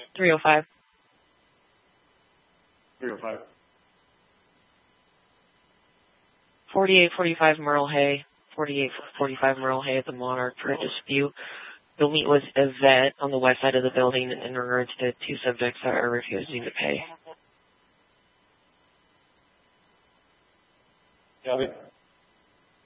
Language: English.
305. 305. 4845 Merle Hay. 4845 Merle Hay at the Monarch for a dispute. You'll meet with Yvette on the west side of the building in regards to two subjects that are refusing to pay. Copy.